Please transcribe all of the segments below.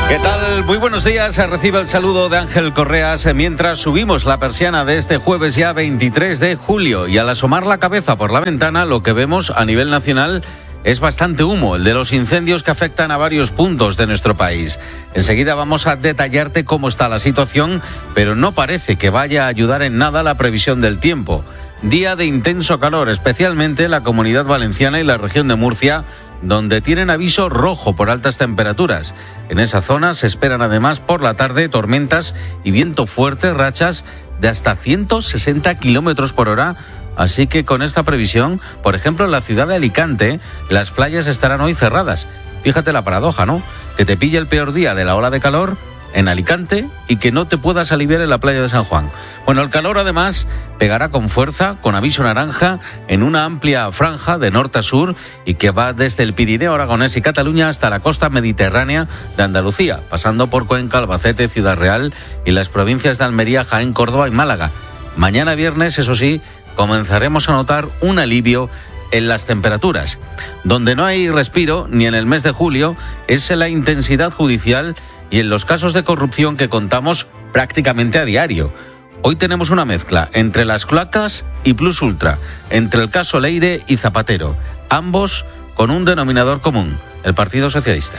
¿Qué tal? Muy buenos días. Recibe el saludo de Ángel Correas mientras subimos la persiana de este jueves ya 23 de julio y al asomar la cabeza por la ventana lo que vemos a nivel nacional es bastante humo, el de los incendios que afectan a varios puntos de nuestro país. Enseguida vamos a detallarte cómo está la situación, pero no parece que vaya a ayudar en nada la previsión del tiempo. Día de intenso calor, especialmente en la Comunidad Valenciana y la región de Murcia, donde tienen aviso rojo por altas temperaturas. En esa zona se esperan además por la tarde tormentas y viento fuerte, rachas de hasta 160 kilómetros por hora. Así que con esta previsión, por ejemplo, en la ciudad de Alicante, las playas estarán hoy cerradas. Fíjate la paradoja, ¿no? Que te pille el peor día de la ola de calor en Alicante y que no te puedas aliviar en la playa de San Juan. Bueno, el calor además pegará con fuerza, con aviso naranja, en una amplia franja de norte a sur y que va desde el Pirineo aragonés y Cataluña hasta la costa mediterránea de Andalucía, pasando por Cuenca, Albacete, Ciudad Real y las provincias de Almería, Jaén, Córdoba y Málaga. Mañana viernes, eso sí, comenzaremos a notar un alivio en las temperaturas. Donde no hay respiro, ni en el mes de julio, es en la intensidad judicial y en los casos de corrupción que contamos prácticamente a diario. Hoy tenemos una mezcla entre las cloacas y Plus Ultra, entre el caso Leire y Zapatero, ambos con un denominador común, el Partido Socialista.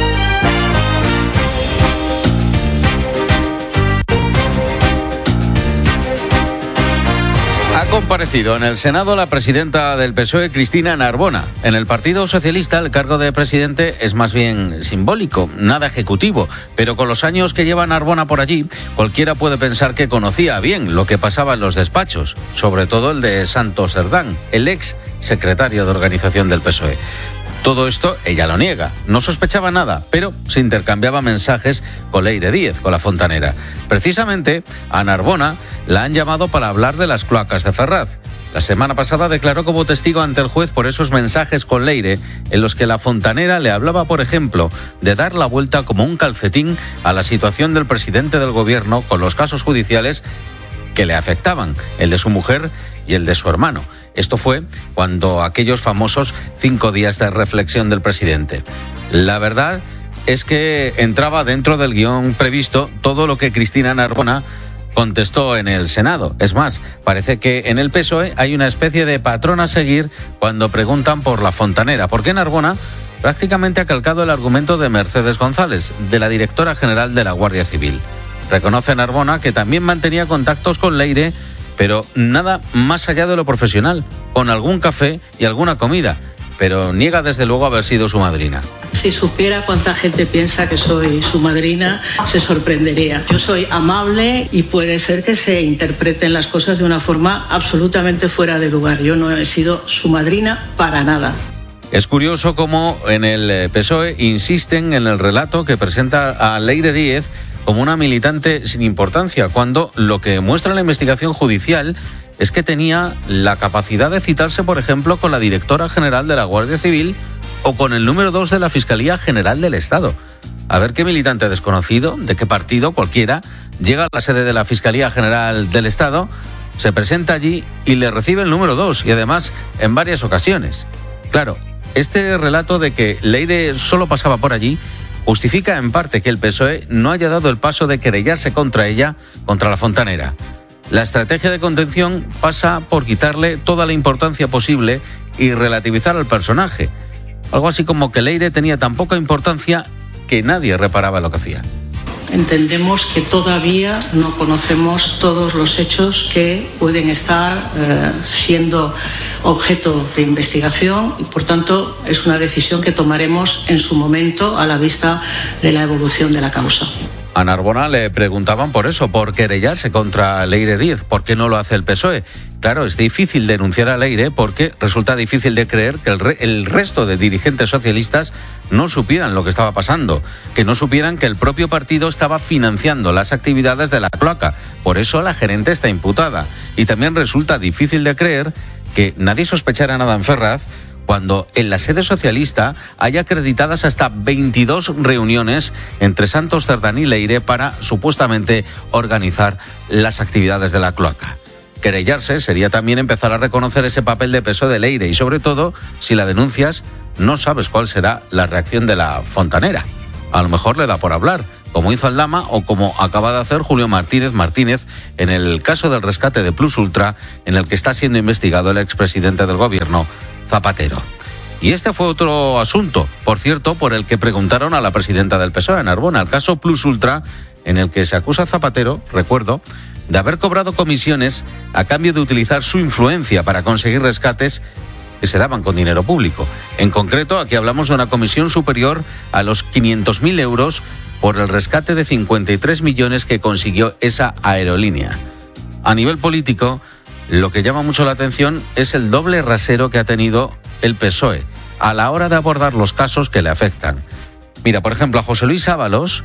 Ha comparecido en el Senado la presidenta del PSOE, Cristina Narbona. En el Partido Socialista el cargo de presidente es más bien simbólico, nada ejecutivo, pero con los años que lleva Narbona por allí, cualquiera puede pensar que conocía bien lo que pasaba en los despachos, sobre todo el de Santos Cerdán, el ex secretario de organización del PSOE. Todo esto ella lo niega, no sospechaba nada, pero se intercambiaba mensajes con Leire Díez, con la fontanera. Precisamente a Narbona la han llamado para hablar de las cloacas de Ferraz. La semana pasada declaró como testigo ante el juez por esos mensajes con Leire en los que la fontanera le hablaba, por ejemplo, de dar la vuelta como un calcetín a la situación del presidente del gobierno con los casos judiciales que le afectaban, el de su mujer y el de su hermano. Esto fue cuando aquellos famosos 5 días de reflexión del presidente. La verdad es que entraba dentro del guión previsto todo lo que Cristina Narbona contestó en el Senado. Es más, parece que en el PSOE hay una especie de patrón a seguir cuando preguntan por la fontanera, porque Narbona prácticamente ha calcado el argumento de Mercedes González, de la directora general de la Guardia Civil. Reconoce Narbona que también mantenía contactos con Leire, pero nada más allá de lo profesional, con algún café y alguna comida, pero niega desde luego haber sido su madrina. Si supiera cuánta gente piensa que soy su madrina, se sorprendería. Yo soy amable y puede ser que se interpreten las cosas de una forma absolutamente fuera de lugar. Yo no he sido su madrina para nada. Es curioso cómo en el PSOE insisten en el relato que presenta a Leire Díez como una militante sin importancia, cuando lo que muestra la investigación judicial es que tenía la capacidad de citarse, por ejemplo, con la directora general de la Guardia Civil o con el número 2 de la Fiscalía General del Estado. A ver qué militante desconocido, de qué partido, cualquiera, llega a la sede de la Fiscalía General del Estado, se presenta allí y le recibe el número 2, y además en varias ocasiones. Claro, este relato de que Leire solo pasaba por allí justifica en parte que el PSOE no haya dado el paso de querellarse contra ella, contra la fontanera. La estrategia de contención pasa por quitarle toda la importancia posible y relativizar al personaje. Algo así como que Leire tenía tan poca importancia que nadie reparaba lo que hacía. Entendemos que todavía no conocemos todos los hechos que pueden estar siendo objeto de investigación y, por tanto, es una decisión que tomaremos en su momento a la vista de la evolución de la causa. A Narbona le preguntaban por eso, por querellarse contra Leire Díez. ¿Por qué no lo hace el PSOE? Claro, es difícil denunciar a Leire porque resulta difícil de creer que el resto de dirigentes socialistas no supieran lo que estaba pasando, que no supieran que el propio partido estaba financiando las actividades de la cloaca. Por eso la gerente está imputada. Y también resulta difícil de creer que nadie sospechara nada en Ferraz cuando en la sede socialista hay acreditadas hasta 22 reuniones entre Santos Cerdán y Leire para supuestamente organizar las actividades de la cloaca. Querellarse sería también empezar a reconocer ese papel de peso de Leire y, sobre todo, si la denuncias, no sabes cuál será la reacción de la fontanera. a lo mejor le da por hablar, como hizo Aldama o como acaba de hacer Julio Martínez en el caso del rescate de Plus Ultra, en el que está siendo investigado el expresidente del gobierno, Zapatero. Y este fue otro asunto, por cierto, por el que preguntaron a la presidenta del PSOE, Narbona, el caso Plus Ultra, en el que se acusa a Zapatero, recuerdo, de haber cobrado comisiones a cambio de utilizar su influencia para conseguir rescates que se daban con dinero público. En concreto, aquí hablamos de una comisión superior a los 500.000 euros por el rescate de 53 millones que consiguió esa aerolínea. A nivel político, lo que llama mucho la atención es el doble rasero que ha tenido el PSOE a la hora de abordar los casos que le afectan. Mira, por ejemplo, a José Luis Ábalos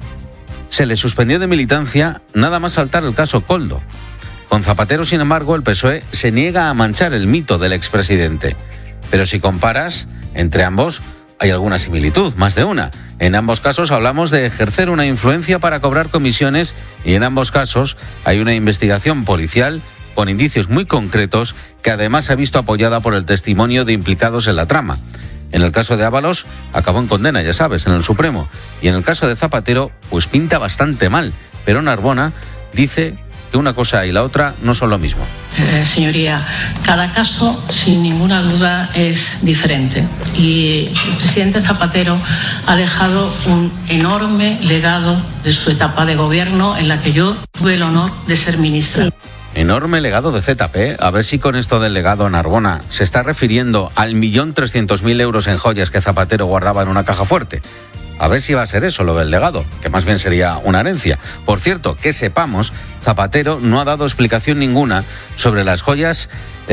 se le suspendió de militancia nada más saltar el caso Koldo. Con Zapatero, sin embargo, el PSOE se niega a manchar el mito del expresidente. Pero si comparas, entre ambos hay alguna similitud, más de una. En ambos casos hablamos de ejercer una influencia para cobrar comisiones y en ambos casos hay una investigación policial con indicios muy concretos que además se ha visto apoyada por el testimonio de implicados en la trama. En el caso de Ábalos acabó en condena, ya sabes, en el Supremo. Y en el caso de Zapatero, pues pinta bastante mal. Pero Narbona dice que una cosa y la otra no son lo mismo. Señoría, cada caso, sin ninguna duda, es diferente. Y el presidente Zapatero ha dejado un enorme legado de su etapa de gobierno en la que yo tuve el honor de ser ministra. Enorme legado de ZP. A ver si con esto del legado, Narbona se está refiriendo al 1.300.000 euros en joyas que Zapatero guardaba en una caja fuerte. A ver si va a ser eso lo del legado, que más bien sería una herencia. Por cierto, que sepamos, Zapatero no ha dado explicación ninguna sobre las joyas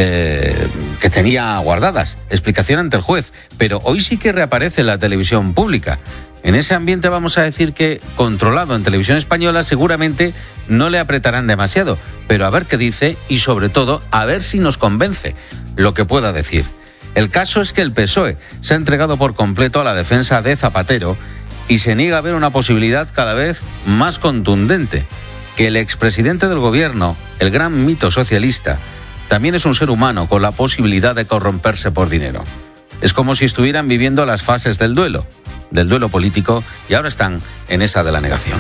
que tenía guardadas. Explicación ante el juez. Pero hoy sí que reaparece en la televisión pública. En ese ambiente vamos a decir que, controlado en Televisión Española, seguramente no le apretarán demasiado. Pero a ver qué dice y, sobre todo, a ver si nos convence lo que pueda decir. El caso es que el PSOE se ha entregado por completo a la defensa de Zapatero y se niega a ver una posibilidad cada vez más contundente, que el expresidente del gobierno, el gran mito socialista, también es un ser humano con la posibilidad de corromperse por dinero. Es como si estuvieran viviendo las fases del duelo político, y ahora están en esa de la negación.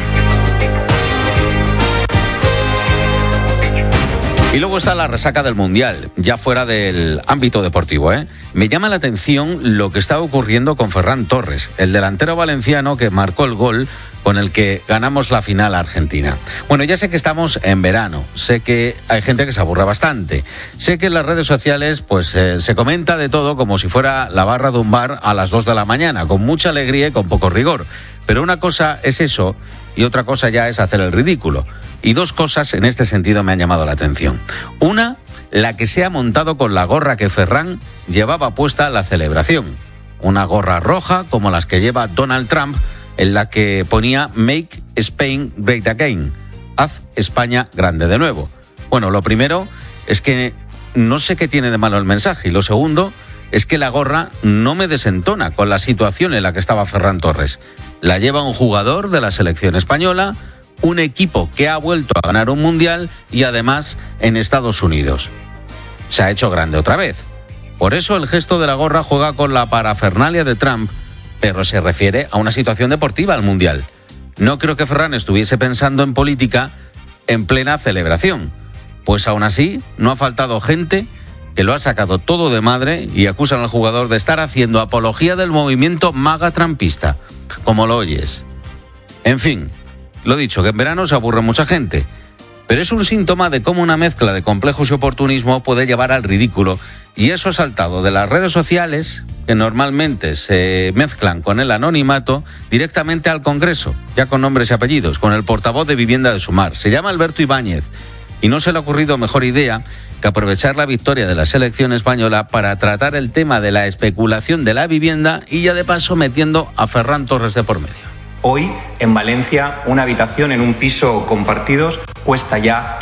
Y luego está la resaca del Mundial, ya fuera del ámbito deportivo, Me llama la atención lo que está ocurriendo con Ferran Torres, el delantero valenciano que marcó el gol con el que ganamos la final a Argentina. Bueno, ya sé que estamos en verano, sé que hay gente que se aburre bastante, sé que en las redes sociales se comenta de todo como si fuera la barra de un bar a las 2 de la mañana, con mucha alegría y con poco rigor. Pero una cosa es eso y otra cosa ya es hacer el ridículo. Y dos cosas en este sentido me han llamado la atención. Una, la que se ha montado con la gorra que Ferran llevaba puesta a la celebración. Una gorra roja como las que lleva Donald Trump, en la que ponía Make Spain Great Again. Haz España grande de nuevo. Bueno, lo primero es que no sé qué tiene de malo el mensaje. Y lo segundo es que la gorra no me desentona con la situación en la que estaba Ferran Torres. La lleva un jugador de la selección española, un equipo que ha vuelto a ganar un mundial y además en Estados Unidos. Se ha hecho grande otra vez. Por eso el gesto de la gorra juega con la parafernalia de Trump, pero se refiere a una situación deportiva al mundial. No creo que Ferran estuviese pensando en política en plena celebración. Pues aún así, no ha faltado gente que lo ha sacado todo de madre y acusan al jugador de estar haciendo apología del movimiento MAGA trampista, como lo oyes. En fin, lo dicho, que en verano se aburre mucha gente, pero es un síntoma de cómo una mezcla de complejos y oportunismo puede llevar al ridículo, y eso ha saltado de las redes sociales, que normalmente se mezclan con el anonimato, directamente al Congreso, ya con nombres y apellidos, con el portavoz de Vivienda de Sumar. Se llama Alberto Ibáñez, y no se le ha ocurrido mejor idea que aprovechar la victoria de la selección española para tratar el tema de la especulación de la vivienda y ya de paso metiendo a Ferran Torres de por medio. Hoy, en Valencia, una habitación en un piso compartidos cuesta ya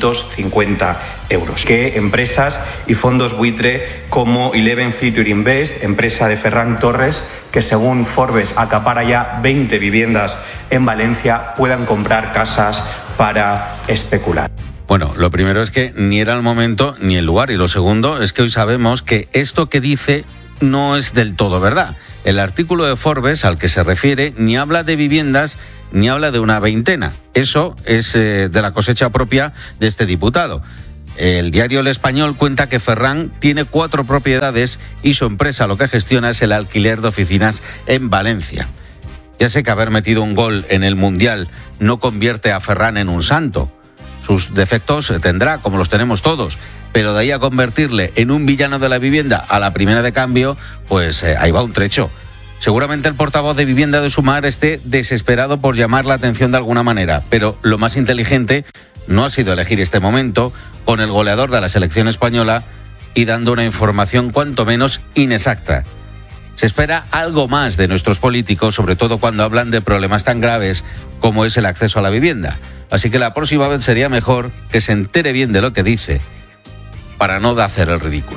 550 euros. Que empresas y fondos buitre como Eleven Future Invest, empresa de Ferran Torres, que según Forbes acapara ya 20 viviendas en Valencia, puedan comprar casas para especular. Bueno, lo primero es que ni era el momento ni el lugar, y lo segundo es que hoy sabemos que esto que dice no es del todo verdad. El artículo de Forbes al que se refiere ni habla de viviendas ni habla de una veintena. Eso es de la cosecha propia de este diputado. El diario El Español cuenta que Ferran tiene 4 propiedades y su empresa lo que gestiona es el alquiler de oficinas en Valencia. Ya sé que haber metido un gol en el Mundial no convierte a Ferran en un santo. Sus defectos tendrá, como los tenemos todos, pero de ahí a convertirle en un villano de la vivienda a la primera de cambio, pues ahí va un trecho. Seguramente el portavoz de Vivienda de Sumar esté desesperado por llamar la atención de alguna manera, pero lo más inteligente no ha sido elegir este momento con el goleador de la selección española y dando una información cuanto menos inexacta. Se espera algo más de nuestros políticos, sobre todo cuando hablan de problemas tan graves como es el acceso a la vivienda. Así que la próxima vez sería mejor que se entere bien de lo que dice, para no hacer el ridículo.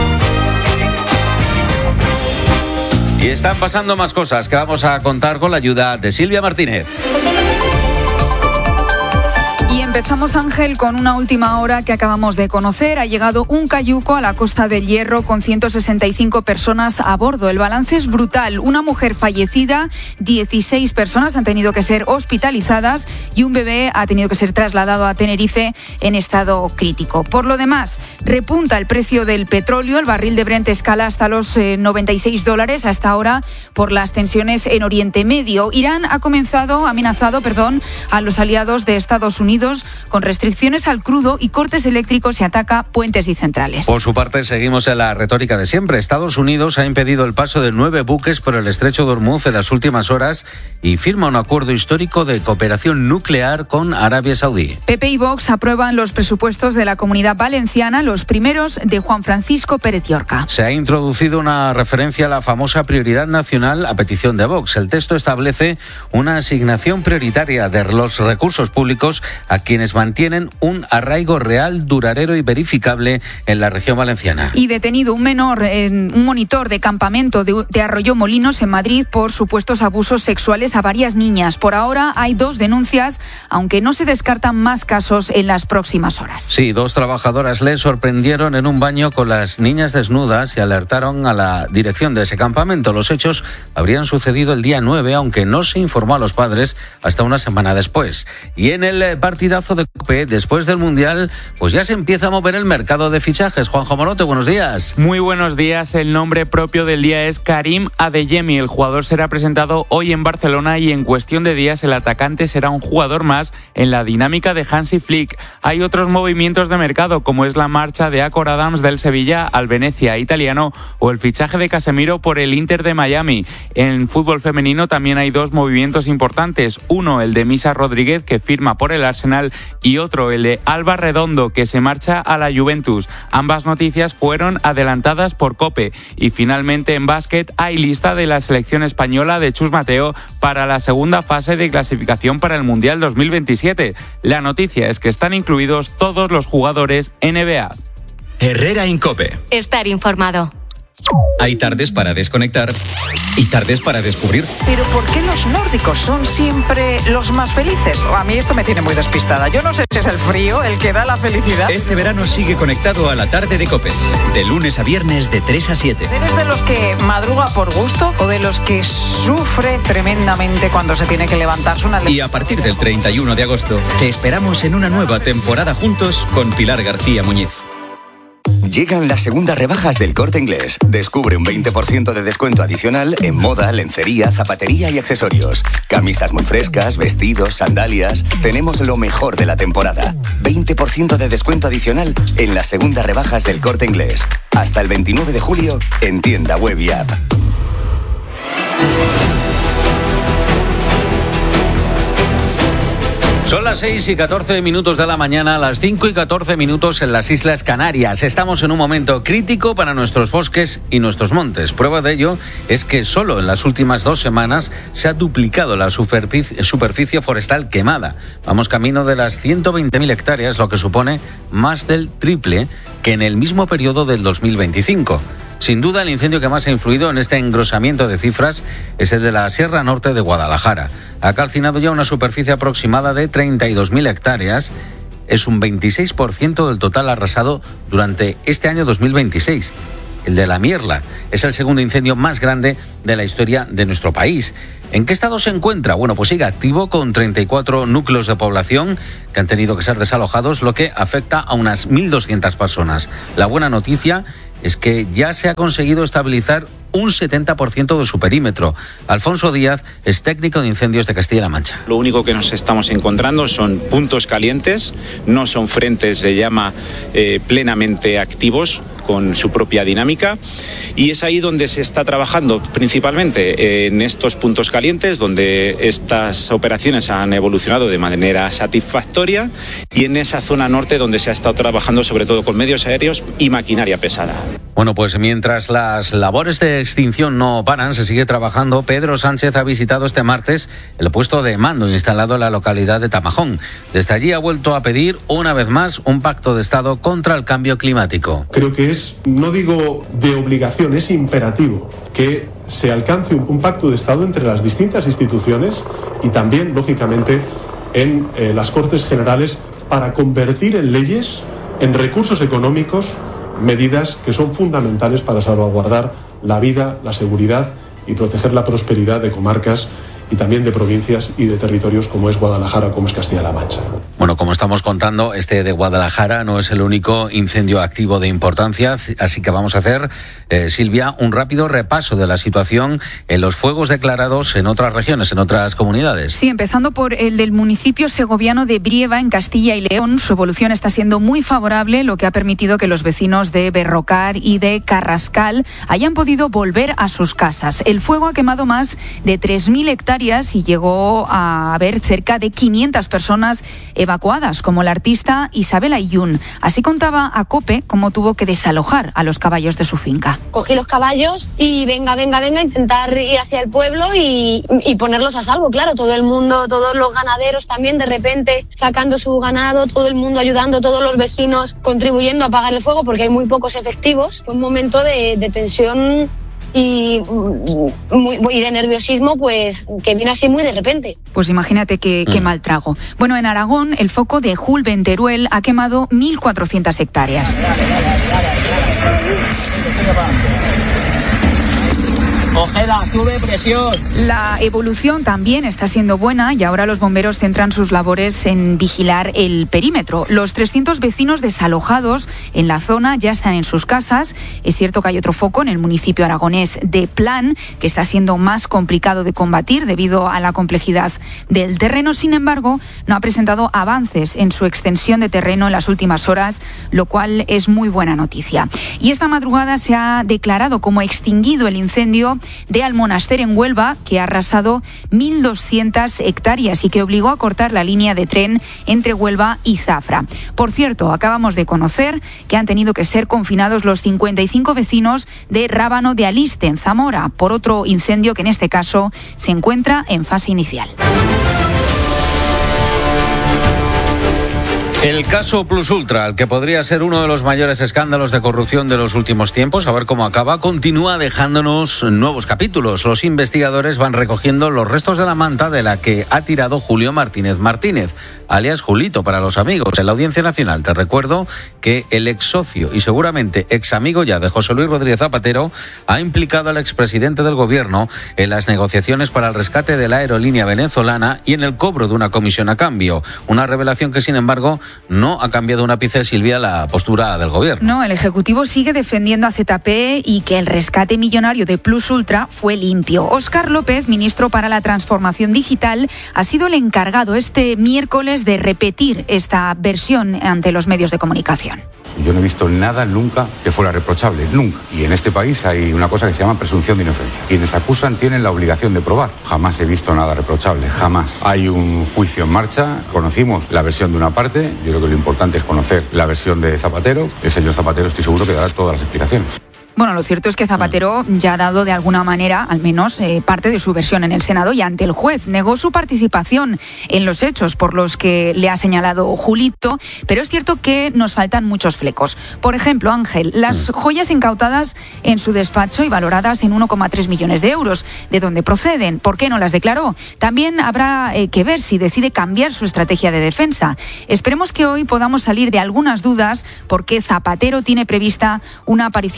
Y están pasando más cosas que vamos a contar con la ayuda de Silvia Martínez. Y empezamos, Ángel, con una última hora que acabamos de conocer. Ha llegado un cayuco a la Costa del Hierro con 165 personas a bordo. El balance es brutal. Una mujer fallecida, 16 personas han tenido que ser hospitalizadas y un bebé ha tenido que ser trasladado a Tenerife en estado crítico. Por lo demás, repunta el precio del petróleo. El barril de Brent escala hasta los $96 hasta ahora por las tensiones en Oriente Medio. Irán ha amenazado a los aliados de Estados Unidos con restricciones al crudo y cortes eléctricos y ataca puentes y centrales. Por su parte, seguimos en la retórica de siempre. Estados Unidos ha impedido el paso de 9 buques por el estrecho de Hormuz en las últimas horas y firma un acuerdo histórico de cooperación nuclear con Arabia Saudí. PP y Vox aprueban los presupuestos de la Comunidad Valenciana, los primeros de Juan Francisco Pérez Llorca. Se ha introducido una referencia a la famosa prioridad nacional a petición de Vox. El texto establece una asignación prioritaria de los recursos públicos a quienes mantienen un arraigo real, duradero y verificable en la región valenciana. Y detenido un monitor de campamento de Arroyomolinos en Madrid por supuestos abusos sexuales a varias niñas. Por ahora hay 2 denuncias, aunque no se descartan más casos en las próximas horas. Sí, 2 trabajadoras le sorprendieron en un baño con las niñas desnudas y alertaron a la dirección de ese campamento. Los hechos habrían sucedido el día 9, aunque no se informó a los padres hasta una semana después. Y en el partidazo de COPE, después del Mundial, pues ya se empieza a mover el mercado de fichajes. Juanjo Morote, buenos días. Muy buenos días. El nombre propio del día es Karim Adeyemi. El jugador será presentado hoy en Barcelona y en cuestión de días el atacante será un jugador más en la dinámica de Hansi Flick. Hay otros movimientos de mercado, como es la marcha de Acor Adams del Sevilla al Venecia italiano o el fichaje de Casemiro por el Inter de Miami. En fútbol femenino también hay 2 movimientos importantes. Uno, el de Misa Rodríguez, que firma por el Arsenal, y otro, el de Alba Redondo, que se marcha a la Juventus. Ambas noticias fueron adelantadas por COPE. Y finalmente, en básquet, hay lista de la selección española de Chus Mateo para la segunda fase de clasificación para el Mundial 2027. La noticia es que están incluidos todos los jugadores NBA. Herrera en COPE. Estar informado. Hay tardes para desconectar y tardes para descubrir. Pero ¿por qué los nórdicos son siempre los más felices? A mí esto me tiene muy despistada. Yo no sé si es el frío el que da la felicidad. Este verano sigue conectado a la tarde de COPE. De lunes a viernes de 3 a 7. ¿Eres de los que madruga por gusto o de los que sufre tremendamente cuando se tiene que levantarse una... Y a partir del 31 de agosto te esperamos en una nueva temporada juntos con Pilar García Muñiz. Llegan las segundas rebajas del Corte Inglés. Descubre un 20% de descuento adicional en moda, lencería, zapatería y accesorios. Camisas muy frescas, vestidos, sandalias. Tenemos lo mejor de la temporada. 20% de descuento adicional en las segundas rebajas del Corte Inglés. Hasta el 29 de julio en tienda web y app. Son las 6:14 de la mañana, las 5:14 en las Islas Canarias. Estamos en un momento crítico para nuestros bosques y nuestros montes. Prueba de ello es que solo en las últimas 2 semanas se ha duplicado la superficie forestal quemada. Vamos camino de las 120.000 hectáreas, lo que supone más del triple que en el mismo periodo del 2025. Sin duda, el incendio que más ha influido en este engrosamiento de cifras es el de la Sierra Norte de Guadalajara. Ha calcinado ya una superficie aproximada de 32.000 hectáreas. Es un 26% del total arrasado durante este año 2026. el de La Mierla. Es el segundo incendio más grande de la historia de nuestro país. ¿En qué estado se encuentra? Bueno, pues sigue activo con 34 núcleos de población que han tenido que ser desalojados, lo que afecta a unas 1.200 personas. La buena noticia es que ya se ha conseguido estabilizar un 70% de su perímetro. Alfonso Díaz es técnico de incendios de Castilla-La Mancha. Lo único que nos estamos encontrando son puntos calientes, no son frentes de llama plenamente activos con su propia dinámica, y es ahí donde se está trabajando principalmente en estos puntos calientes, donde estas operaciones han evolucionado de manera satisfactoria, y en esa zona norte donde se ha estado trabajando sobre todo con medios aéreos y maquinaria pesada. Bueno, pues mientras las labores de extinción no paran, se sigue trabajando. Pedro Sánchez ha visitado este martes el puesto de mando instalado en la localidad de Tamajón. Desde allí ha vuelto a pedir una vez más un pacto de Estado contra el cambio climático. Creo que es, no digo de obligación, es imperativo que se alcance un pacto de Estado entre las distintas instituciones y también, lógicamente, en las Cortes Generales para convertir en leyes, en recursos económicos, medidas que son fundamentales para salvaguardar la vida, la seguridad y proteger la prosperidad de comarcas y también de provincias y de territorios como es Guadalajara, como es Castilla-La Mancha. Bueno, como estamos contando, este de Guadalajara no es el único incendio activo de importancia, así que vamos a hacer, Silvia, un rápido repaso de la situación en los fuegos declarados en otras regiones, en otras comunidades. Sí, empezando por el del municipio segoviano de Brieva, en Castilla y León. Su evolución está siendo muy favorable, lo que ha permitido que los vecinos de Berrocar y de Carrascal hayan podido volver a sus casas. El fuego ha quemado más de 3.000 hectáreas y llegó a haber cerca de 500 personas evacuadas, como la artista Isabel Ayun. Así contaba a COPE cómo tuvo que desalojar a los caballos de su finca. Cogí los caballos y venga, intentar ir hacia el pueblo y ponerlos a salvo, claro. Todo el mundo, todos los ganaderos también de repente sacando su ganado, todo el mundo ayudando, todos los vecinos contribuyendo a apagar el fuego porque hay muy pocos efectivos. Fue un momento de tensión y de nerviosismo, pues que vino así muy de repente. Pues imagínate qué mal trago. Bueno, en Aragón el foco de Julbe en Teruel ha quemado 1.400 hectáreas. Ojeda, sube presión. La evolución también está siendo buena y ahora los bomberos centran sus labores en vigilar el perímetro. Los 300 vecinos desalojados en la zona ya están en sus casas. Es cierto que hay otro foco en el municipio aragonés de Plan, que está siendo más complicado de combatir debido a la complejidad del terreno. Sin embargo, no ha presentado avances en su extensión de terreno en las últimas horas, lo cual es muy buena noticia. Y esta madrugada se ha declarado como extinguido el incendio de Almonaster en Huelva, que ha arrasado 1.200 hectáreas y que obligó a cortar la línea de tren entre Huelva y Zafra. Por cierto, acabamos de conocer que han tenido que ser confinados los 55 vecinos de Rábano de Aliste, en Zamora, por otro incendio que en este caso se encuentra en fase inicial. El caso Plus Ultra, el que podría ser uno de los mayores escándalos de corrupción de los últimos tiempos, a ver cómo acaba, continúa dejándonos nuevos capítulos. Los investigadores van recogiendo los restos de la manta de la que ha tirado Julio Martínez Martínez, alias Julito para los amigos. En la Audiencia Nacional te recuerdo que el ex socio y seguramente ex amigo ya de José Luis Rodríguez Zapatero ha implicado al expresidente del gobierno en las negociaciones para el rescate de la aerolínea venezolana y en el cobro de una comisión a cambio. Una revelación que, sin embargo, no ha cambiado un ápice, Silvia, la postura del gobierno. No, el Ejecutivo sigue defendiendo a ZP y que el rescate millonario de Plus Ultra fue limpio. Óscar López, ministro para la Transformación Digital, ha sido el encargado este miércoles de repetir esta versión ante los medios de comunicación. Yo no he visto nada nunca que fuera reprochable, nunca. Y en este país hay una cosa que se llama presunción de inocencia. Quienes acusan tienen la obligación de probar. Jamás he visto nada reprochable, jamás. Hay un juicio en marcha, conocimos la versión de una parte, yo creo que lo importante es conocer la versión de Zapatero. El señor Zapatero estoy seguro que dará todas las explicaciones. Bueno, lo cierto es que Zapatero ya ha dado de alguna manera, al menos, parte de su versión en el Senado y ante el juez. Negó su participación en los hechos por los que le ha señalado Julito, pero es cierto que nos faltan muchos flecos. Por ejemplo, Ángel, las joyas incautadas en su despacho y valoradas en 1,3 millones de euros. ¿De dónde proceden? ¿Por qué no las declaró? También habrá que ver si decide cambiar su estrategia de defensa. Esperemos que hoy podamos salir de algunas dudas porque Zapatero tiene prevista una aparición televisiva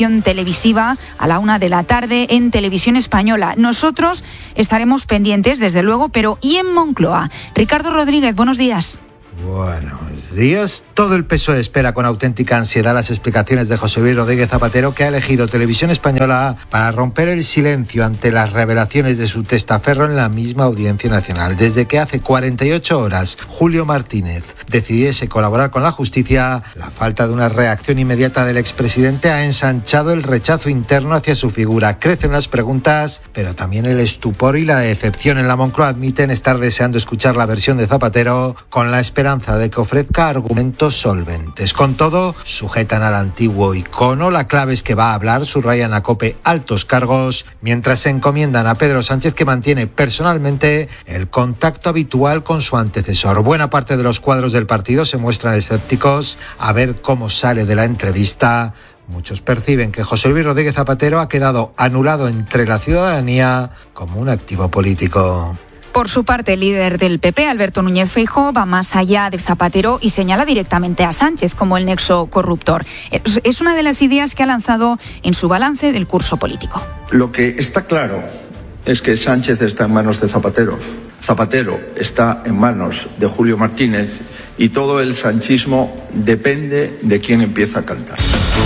televisiva a la 1 de la tarde en Televisión Española. Nosotros estaremos pendientes, desde luego, pero ¿y en Moncloa? Ricardo Rodríguez, buenos días. Buenos días. Todo el PSOE espera con auténtica ansiedad las explicaciones de José Luis Rodríguez Zapatero, que ha elegido Televisión Española para romper el silencio ante las revelaciones de su testaferro en la misma Audiencia Nacional. Desde que hace 48 horas Julio Martínez decidiese colaborar con la justicia, la falta de una reacción inmediata del expresidente ha ensanchado el rechazo interno hacia su figura. Crecen las preguntas, pero también el estupor y la decepción. En la Moncloa admiten estar deseando escuchar la versión de Zapatero con la esperanza de que ofrezca argumentos solventes. Con todo, sujetan al antiguo icono. La clave es que va a hablar, subrayan a COPE altos cargos, mientras se encomiendan a Pedro Sánchez, que mantiene personalmente el contacto habitual con su antecesor. Buena parte de los cuadros del partido se muestran escépticos a ver cómo sale de la entrevista. Muchos perciben que José Luis Rodríguez Zapatero ha quedado anulado entre la ciudadanía como un activo político. Por su parte, el líder del PP, Alberto Núñez Feijóo, va más allá de Zapatero y señala directamente a Sánchez como el nexo corruptor. Es una de las ideas que ha lanzado en su balance del curso político. Lo que está claro es que Sánchez está en manos de Zapatero. Zapatero está en manos de Julio Martínez y todo el sanchismo depende de quién empieza a cantar.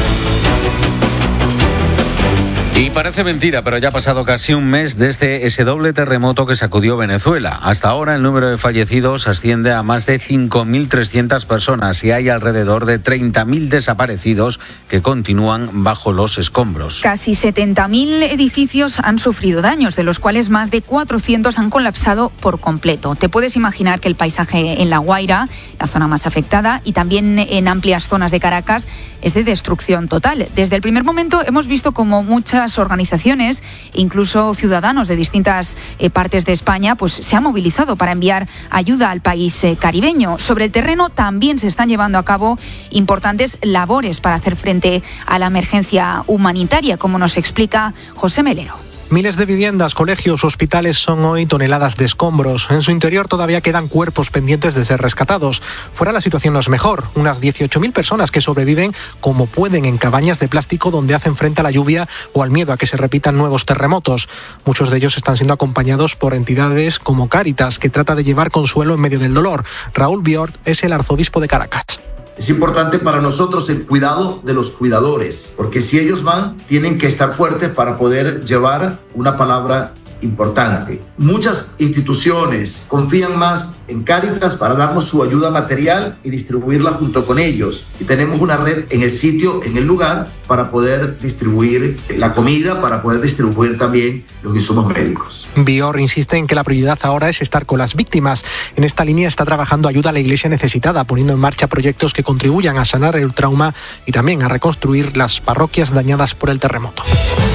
Y parece mentira, pero ya ha pasado casi un mes desde ese doble terremoto que sacudió Venezuela. Hasta ahora el número de fallecidos asciende a más de 5.300 personas y hay alrededor de 30.000 desaparecidos que continúan bajo los escombros. Casi 70.000 edificios han sufrido daños, de los cuales más de 400 han colapsado por completo. Te puedes imaginar que el paisaje en La Guaira, la zona más afectada, y también en amplias zonas de Caracas, es de destrucción total. Desde el primer momento hemos visto como muchas organizaciones, incluso ciudadanos de distintas partes de España, pues se han movilizado para enviar ayuda al país caribeño. Sobre el terreno también se están llevando a cabo importantes labores para hacer frente a la emergencia humanitaria, como nos explica José Melero. Miles de viviendas, colegios, hospitales son hoy toneladas de escombros. En su interior todavía quedan cuerpos pendientes de ser rescatados. Fuera la situación no es mejor. Unas 18.000 personas que sobreviven como pueden en cabañas de plástico donde hacen frente a la lluvia o al miedo a que se repitan nuevos terremotos. Muchos de ellos están siendo acompañados por entidades como Cáritas, que trata de llevar consuelo en medio del dolor. Raúl Biort es el arzobispo de Caracas. Es importante para nosotros el cuidado de los cuidadores, porque si ellos van, tienen que estar fuertes para poder llevar una palabra importante. Muchas instituciones confían más en Cáritas para darnos su ayuda material y distribuirla junto con ellos. Y tenemos una red en el sitio, en el lugar, para poder distribuir la comida, para poder distribuir también los insumos médicos. Bior insiste en que la prioridad ahora es estar con las víctimas. En esta línea está trabajando ayuda a la Iglesia necesitada, poniendo en marcha proyectos que contribuyan a sanar el trauma y también a reconstruir las parroquias dañadas por el terremoto.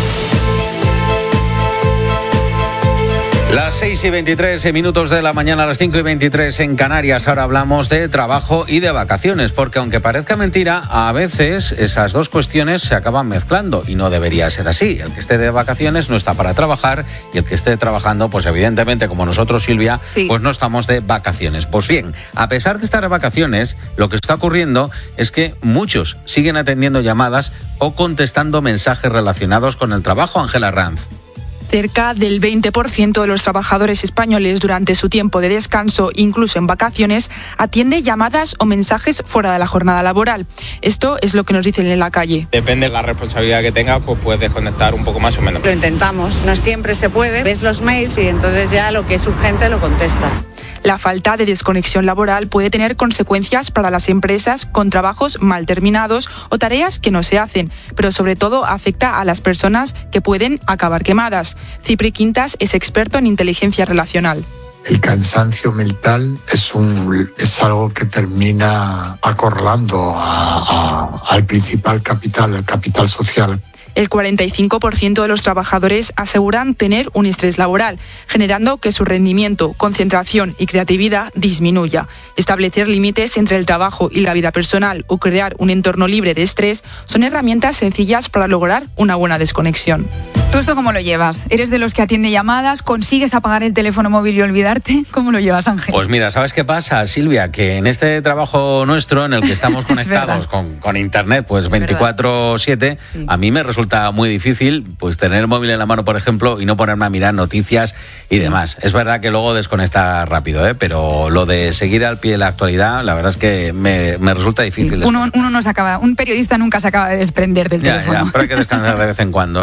Las 6:23 de la mañana, a las 5:23 en Canarias. Ahora hablamos de trabajo y de vacaciones, porque aunque parezca mentira, a veces esas dos cuestiones se acaban mezclando y no debería ser así. El que esté de vacaciones no está para trabajar y el que esté trabajando, pues evidentemente, como nosotros, Silvia, pues no estamos de vacaciones. Pues bien, a pesar de estar de vacaciones, lo que está ocurriendo es que muchos siguen atendiendo llamadas o contestando mensajes relacionados con el trabajo. Ángela Ranz. Cerca del 20% de los trabajadores españoles durante su tiempo de descanso, incluso en vacaciones, atiende llamadas o mensajes fuera de la jornada laboral. Esto es lo que nos dicen en la calle. Depende de la responsabilidad que tengas, pues puedes desconectar un poco más o menos. Lo intentamos, no siempre se puede. Ves los mails y entonces ya lo que es urgente lo contestas. La falta de desconexión laboral puede tener consecuencias para las empresas con trabajos mal terminados o tareas que no se hacen, pero sobre todo afecta a las personas que pueden acabar quemadas. Cipri Quintas es experto en inteligencia relacional. El cansancio mental es algo que termina acorralando al principal capital, el capital social. El 45% de los trabajadores aseguran tener un estrés laboral, generando que su rendimiento, concentración y creatividad disminuya. Establecer límites entre el trabajo y la vida personal o crear un entorno libre de estrés son herramientas sencillas para lograr una buena desconexión. ¿Tú esto cómo lo llevas? ¿Eres de los que atiende llamadas? ¿Consigues apagar el teléfono móvil y olvidarte? ¿Cómo lo llevas, Ángel? Pues mira, ¿sabes qué pasa, Silvia? Que en este trabajo nuestro, en el que estamos conectados con internet, pues 24/7, sí. A mí me resulta muy difícil pues tener el móvil en la mano, por ejemplo, y no ponerme a mirar noticias y demás. Es verdad que luego desconecta rápido, pero lo de seguir al pie de la actualidad, la verdad es que me resulta difícil. Sí. Uno no se acaba, un periodista nunca se acaba de desprender del teléfono. Ya, pero hay que descansar de vez en cuando,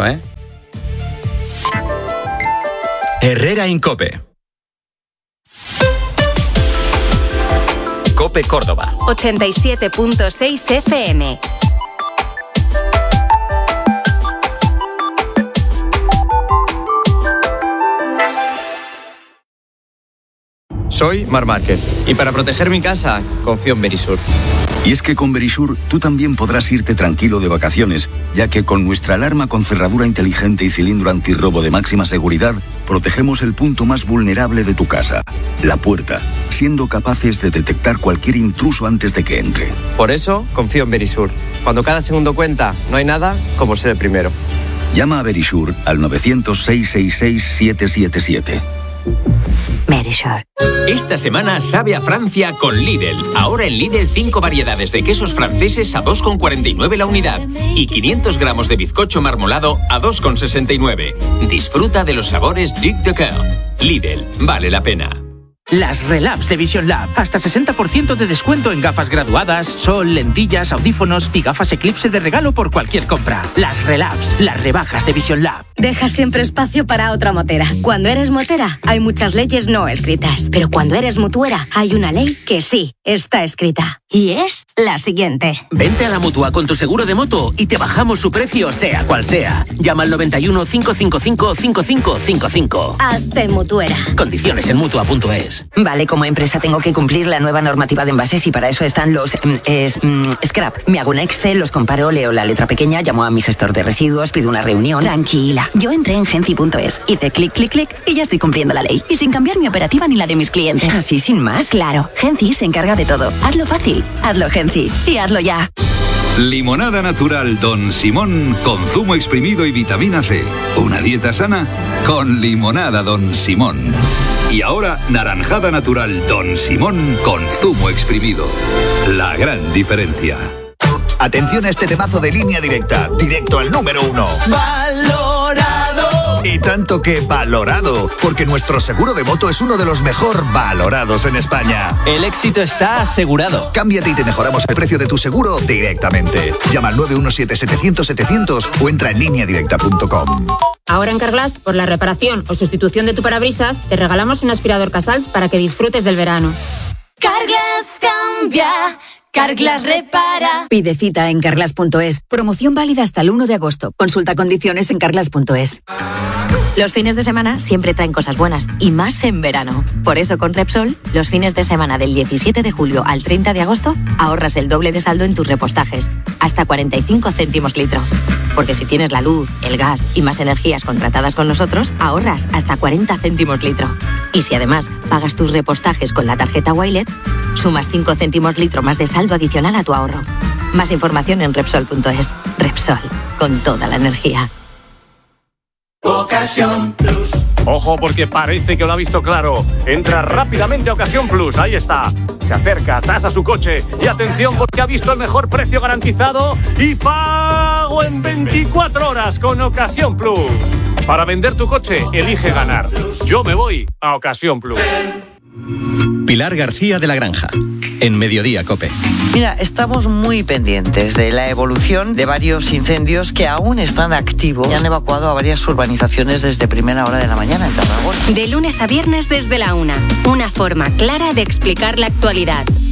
Herrera en COPE. COPE Córdoba. 87.6 FM. Soy Mar Márquez y para proteger mi casa confío en Verisur. Y es que con Verisur tú también podrás irte tranquilo de vacaciones, ya que con nuestra alarma con cerradura inteligente y cilindro antirrobo de máxima seguridad, protegemos el punto más vulnerable de tu casa, la puerta, siendo capaces de detectar cualquier intruso antes de que entre. Por eso confío en Verisur. Cuando cada segundo cuenta, no hay nada como ser el primero. Llama a Verisur al 900-666-777. Verisur. Esta semana sabe a Francia con Lidl. Ahora en Lidl 5 variedades de quesos franceses a 2,49 la unidad y 500 gramos de bizcocho marmolado a 2,69. Disfruta de los sabores Duc de Coeur. Lidl, vale la pena. Las Relabs de Vision Lab. Hasta 60% de descuento en gafas graduadas, sol, lentillas, audífonos y gafas Eclipse de regalo por cualquier compra. Las Relabs, las rebajas de Vision Lab. Deja siempre espacio para otra motera. Cuando eres motera, hay muchas leyes no escritas. Pero cuando eres mutuera, hay una ley que sí está escrita. Y es la siguiente. Vente a la Mutua con tu seguro de moto y te bajamos su precio, sea cual sea. Llama al 91 555 5555. Hazte mutuera. Condiciones en Mutua.es. Vale, como empresa tengo que cumplir la nueva normativa de envases y para eso están los scrap. Me hago un Excel, los comparo, leo la letra pequeña, llamo a mi gestor de residuos, pido una reunión. Tranquila, yo entré en Genci.es, hice clic, clic, clic y ya estoy cumpliendo la ley. Y sin cambiar mi operativa ni la de mis clientes. ¿Así sin más? Claro, Genci se encarga de todo. Hazlo fácil, hazlo Genci y hazlo ya. Limonada natural Don Simón con zumo exprimido y vitamina C. Una dieta sana con limonada Don Simón. Y ahora naranjada natural Don Simón con zumo exprimido. La gran diferencia. Atención a este temazo de Línea Directa, directo al número 1. ¡Valorado! Y tanto que valorado, porque nuestro seguro de moto es uno de los mejor valorados en España. El éxito está asegurado. Cámbiate y te mejoramos el precio de tu seguro directamente. Llama al 917-700-700 o entra en lineadirecta.com. Ahora en Carglass, por la reparación o sustitución de tu parabrisas, te regalamos un aspirador Casals para que disfrutes del verano. Carglass cambia. Carglass repara. Pide cita en carglass.es. Promoción válida hasta el 1 de agosto. Consulta condiciones en carglass.es. Los fines de semana siempre traen cosas buenas, y más en verano. Por eso con Repsol, los fines de semana del 17 de julio al 30 de agosto, ahorras el doble de saldo en tus repostajes, hasta 45 céntimos litro. Porque si tienes la luz, el gas y más energías contratadas con nosotros, ahorras hasta 40 céntimos litro. Y si además pagas tus repostajes con la tarjeta Wilet, sumas 5 céntimos litro más de saldo adicional a tu ahorro. Más información en Repsol.es. Repsol, con toda la energía. Ocasión Plus. Ojo, porque parece que lo ha visto claro. Entra rápidamente a Ocasión Plus, ahí está. Se acerca, tasa su coche y atención porque ha visto el mejor precio garantizado y pago en 24 horas con Ocasión Plus. Para vender tu coche, elige ganar. Yo me voy a Ocasión Plus. Pilar García de la Granja, en Mediodía COPE. Mira, estamos muy pendientes de la evolución de varios incendios que aún están activos y han evacuado a varias urbanizaciones desde primera hora de la mañana en Tarragona. De lunes a viernes desde la 1. Una forma clara de explicar la actualidad.